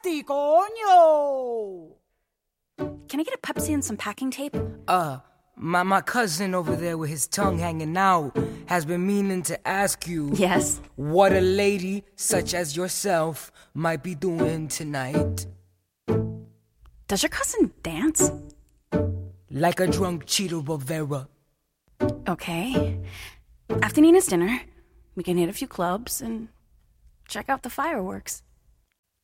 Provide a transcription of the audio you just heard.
Nasty, coño! Can I get a Pepsi and some packing tape? My cousin over there with his tongue hanging out has been meaning to ask you... Yes? What a lady such as yourself might be doing tonight. Does your cousin dance? Like a drunk Cheeto Rivera. Okay. After Nina's dinner, we can hit a few clubs and check out the fireworks.